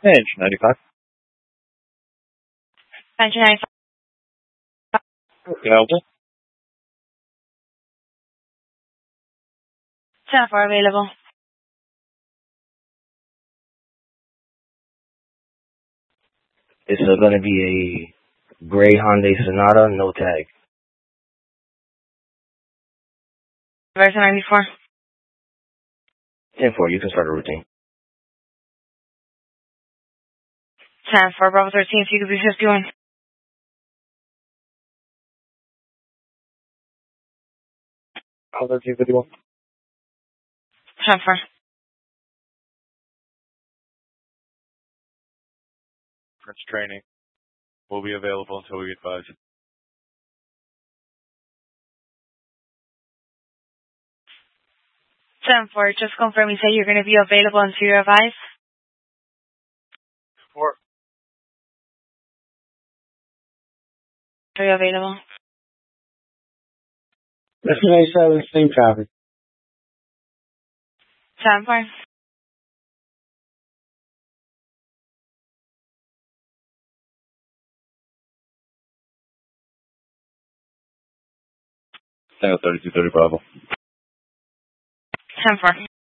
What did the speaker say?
Edge 95. Engine 95. Available. 10-4 available. It's going to be a gray Hyundai Sonata, no tag. Version 94. 10-4, you can start a routine. 10-4 Bravo 13, if you could be 51. I'll 1351. 10-4. Prince training will be available until we advise. 10-4, just confirm you say you're going to be available until you advise. 4. Are you available? That's 97, same traffic. 10-4. Tango 3230 Bravo. 10-4.